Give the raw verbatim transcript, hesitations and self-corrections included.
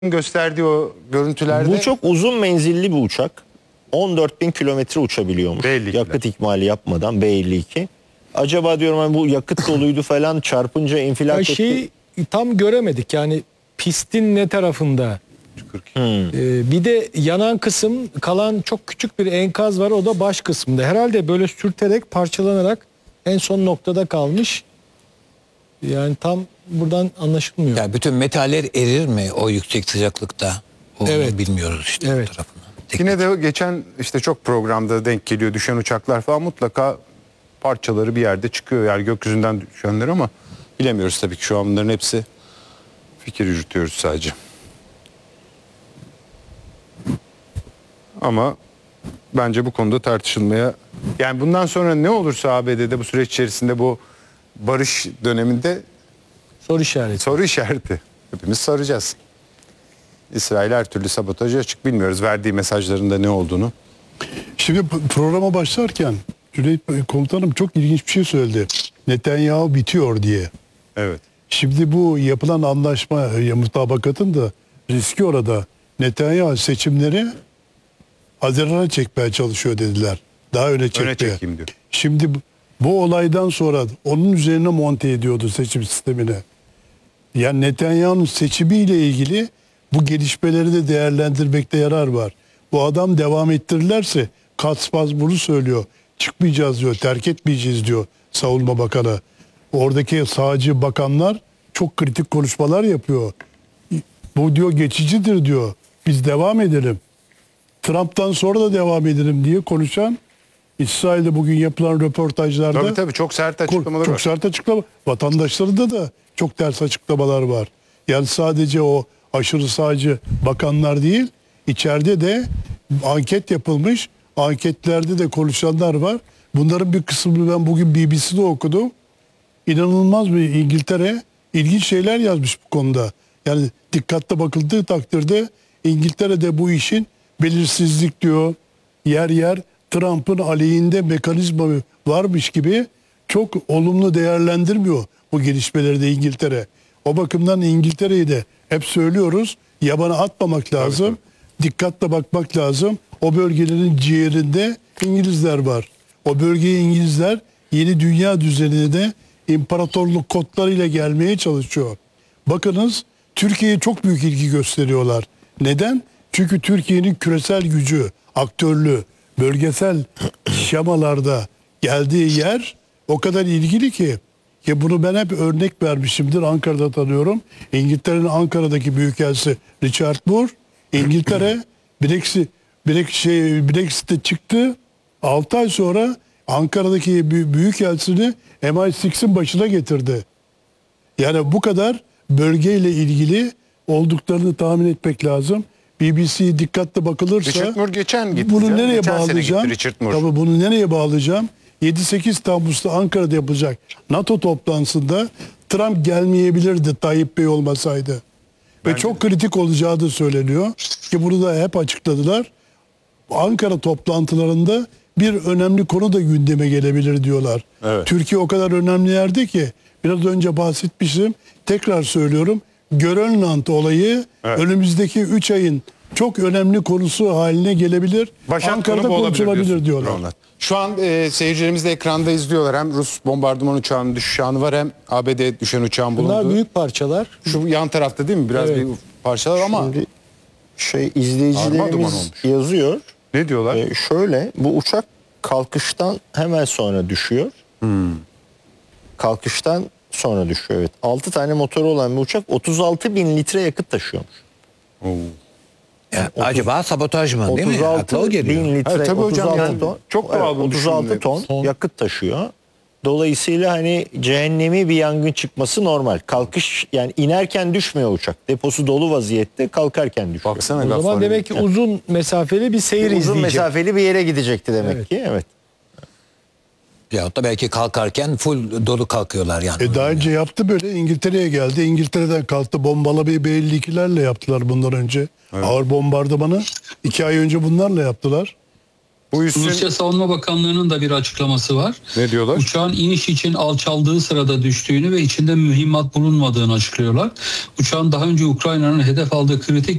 gösterdiği o görüntülerde. Bu çok uzun menzilli bir uçak. on dört bin kilometre uçabiliyormuş. B elli ikiler. Yakıt ikmali yapmadan B elli iki. Acaba diyorum hani bu yakıt doluydu falan çarpınca infilak Ya etti. şeyi tam göremedik yani pistin ne tarafında. Hmm. Ee, bir de yanan kısım kalan çok küçük bir enkaz var, o da baş kısmında. Herhalde böyle sürterek parçalanarak en son noktada kalmış. Yani tam buradan anlaşılmıyor. Yani bütün metaller erir mi o yüksek sıcaklıkta? Onu Evet. bilmiyoruz işte Evet. bu tarafını. Yine de geçen işte çok programda denk geliyor düşen uçaklar falan, mutlaka parçaları bir yerde çıkıyor. Yani gökyüzünden düşenler, ama bilemiyoruz tabii ki şu an bunların hepsi fikir yürütüyoruz sadece. Ama bence bu konuda tartışılmaya, yani bundan sonra ne olursa A B D'de bu süreç içerisinde, bu barış döneminde Soru işareti. soru işareti. Hepimiz soracağız. İsrail her türlü sabotajı açık, bilmiyoruz verdiği mesajlarında ne olduğunu. Şimdi programa başlarken Cüneyt Komutanım çok ilginç bir şey söyledi. Netanyahu bitiyor diye. Evet. Şimdi bu yapılan anlaşma, ya mutabakatın da riski orada. Netanyahu seçimleri Haziran'a çekmeye çalışıyor dediler. Daha öne çekmeye. Öne çekeyim diyor. Şimdi bu, bu olaydan sonra onun üzerine monte ediyordu seçim sistemine. Yani Netanyahu'nun seçimiyle ilgili bu gelişmeleri de değerlendirmekte yarar var. Bu adam devam ettirirlerse, Katspaz bunu söylüyor. Çıkmayacağız diyor, terk etmeyeceğiz diyor Savunma Bakanı. Oradaki sağcı bakanlar çok kritik konuşmalar yapıyor. Bu diyor geçicidir diyor. Biz devam edelim. Trump'tan sonra da devam edelim diye konuşan, İsrail'de bugün yapılan röportajlarda Tabii tabii çok sert açıklamalar çok var. sert açıklama. Vatandaşlarında da çok ters açıklamalar var. Yani sadece o aşırı sağcı bakanlar değil, içeride de anket yapılmış. Anketlerde de konuşanlar var. Bunların bir kısmını ben bugün B B C'de okudum. İnanılmaz bir İngiltere ilginç şeyler yazmış bu konuda. Yani dikkatle bakıldığı takdirde İngiltere'de bu işin belirsizlik diyor, yer yer Trump'ın aleyhinde mekanizma varmış gibi çok olumlu değerlendirmiyor bu gelişmeleri de İngiltere. O bakımdan İngiltere'yi de hep söylüyoruz, yabana atmamak lazım. Tabii, Dikkatle bakmak lazım. O bölgelerin ciğerinde İngilizler var. O bölgeye İngilizler yeni dünya düzenine de imparatorluk kodlarıyla gelmeye çalışıyor. Bakınız, Türkiye'ye çok büyük ilgi gösteriyorlar. Neden? Çünkü Türkiye'nin küresel gücü, aktörlüğü, bölgesel şemalarda geldiği yer o kadar ilgili ki, ki bunu ben hep örnek vermişimdir. Ankara'da tanıyorum. İngiltere'nin Ankara'daki büyükelçisi Richard Moore, İngiltere Brexit, Brexit, şey, Brexit'te çıktı. altı ay sonra Ankara'daki büyükelçisini M I altının başına getirdi. Yani bu kadar bölgeyle ilgili olduklarını tahmin etmek lazım. B B C dikkatli bakılırsa Richard Moore geçen gitti. bunu canım. nereye Geçen sene bağlayacağım? gitti Richard Moore. Tabii bunu nereye bağlayacağım? yedi sekiz Temmuz'da Ankara'da yapılacak NATO toplantısında Trump gelmeyebilirdi Tayyip Bey olmasaydı. Ve çok kritik olacağı da söyleniyor. Ki bunu da hep açıkladılar. Ankara toplantılarında bir önemli konu da gündeme gelebilir diyorlar. Evet. Türkiye o kadar önemli yerde ki, biraz önce bahsetmiştim. Tekrar söylüyorum. Grönland olayı Evet. önümüzdeki üç ayın çok önemli konusu haline gelebilir. Başat Ankara'da konu bu olabilir konuşulabilir diyorsun. diyorlar. Grönland. Şu an e, seyircilerimiz de ekranda izliyorlar. Hem Rus bombardıman uçağının düşüş anı var, hem A B D düşen uçağın bulunduğu. Bunlar büyük parçalar. Şu yan tarafta değil mi? Biraz Evet. bir parçalar ama Şimdi şey Arma duman izleyicilerimiz olmuş. yazıyor. ne diyorlar? Ee, şöyle bu uçak kalkıştan hemen sonra düşüyor. Kalkıştan sonra düşüyor, evet. altı tane motoru olan bir uçak otuz altı bin litre yakıt taşıyormuş. Oo. Ya, acaba sabotaj mı değil mi? otuz altı Akla o geliyor. bin litre, Evet, tabii hocam, otuz altı yani ton, çok doğal bunu otuz altı ton, Ton. yakıt taşıyor. Dolayısıyla hani cehennemi bir yangın çıkması normal. Kalkış, yani inerken düşmüyor uçak. Deposu dolu vaziyette, kalkarken düşüyor. Baksana O laf zaman var demek ki ya. uzun mesafeli bir seyir Uzun izleyecek. mesafeli bir yere gidecekti demek Evet. ki. Evet. Yahut da belki kalkarken full dolu kalkıyorlar yani. E daha önce yaptı böyle, İngiltere'ye geldi. İngiltere'den kalktı, bombalamayı B elli ikilerle yaptılar bundan önce. Ağır bombardımanı iki ay önce bunlarla yaptılar. Bu üssün Rusya Savunma Bakanlığı'nın da bir açıklaması var. ne diyorlar? Uçağın iniş için alçaldığı sırada düştüğünü ve içinde mühimmat bulunmadığını açıklıyorlar. Uçağın daha önce Ukrayna'nın hedef aldığı kritik